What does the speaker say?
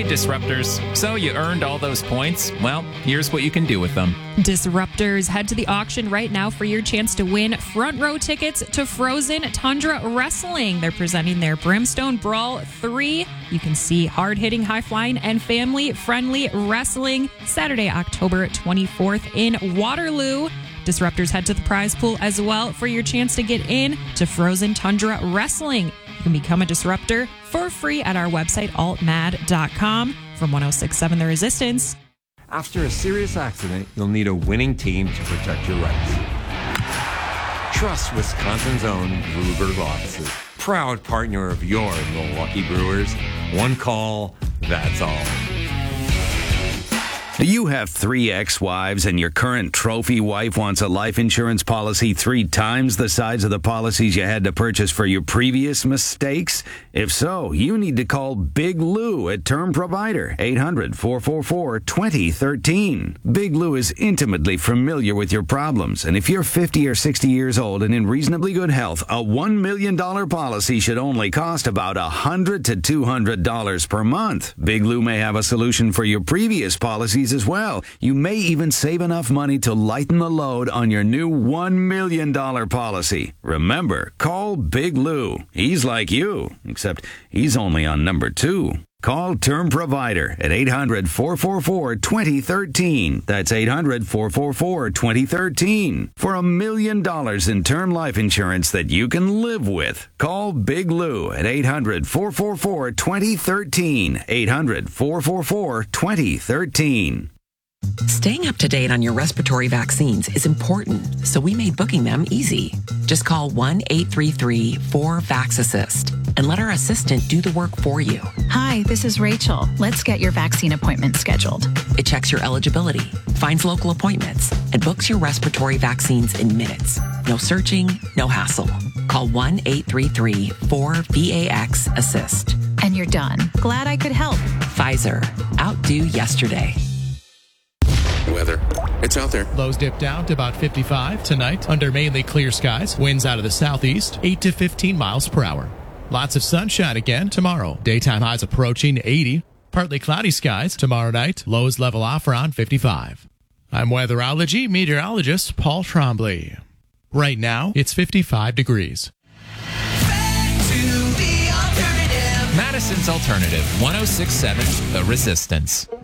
played Disruptors, so you earned all those points. Well, here's what you can do with them. Disruptors, head to the auction right now for your chance to win front row tickets to Frozen Tundra Wrestling. They're presenting their Brimstone Brawl 3. You can see hard-hitting, high-flying, and family-friendly wrestling Saturday, October 24th in Waterloo. Disruptors, head to the prize pool as well for your chance to get in to Frozen Tundra Wrestling. You can become a Disruptor for free at our website, altmad.com. From 106.7 The Resistance. After a serious accident, you'll need a winning team to protect your rights. Trust Wisconsin's own Ruger Offices, proud partner of your Milwaukee Brewers. One call, that's all. Do you have 3 ex-wives and your current trophy wife wants a life insurance policy 3 times the size of the policies you had to purchase for your previous mistakes? If so, you need to call Big Lou at Term Provider, 800-444-2013. Big Lou is intimately familiar with your problems, and if you're 50 or 60 years old and in reasonably good health, a $1 million policy should only cost about $100 to $200 per month. Big Lou may have a solution for your previous policies as well. You may even save enough money to lighten the load on your new $1 million policy. Remember, call Big Lou. He's like you, except he's only on number 2. Call Term Provider at 800-444-2013. That's 800-444-2013. For $1 million in term life insurance that you can live with. Call Big Lou at 800-444-2013. 800-444-2013. Staying up to date on your respiratory vaccines is important, so we made booking them easy. Just call 1-833-4-VAX-ASSIST and let our assistant do the work for you. Hi, this is Rachel. Let's get your vaccine appointment scheduled. It checks your eligibility, finds local appointments, and books your respiratory vaccines in minutes. No searching, no hassle. Call 1-833-4-VAX-ASSIST. And you're done. Glad I could help. Pfizer. Outdo yesterday. Weather. It's out there. Lows dip down to about 55 tonight under mainly clear skies. Winds out of the southeast, 8 to 15 miles per hour. Lots of sunshine again tomorrow. Daytime highs approaching 80. Partly cloudy skies tomorrow night. Lows level off around 55. I'm weatherology meteorologist Paul Trombley. Right now, it's 55 degrees. Madison's Alternative, 106.7 The Resistance.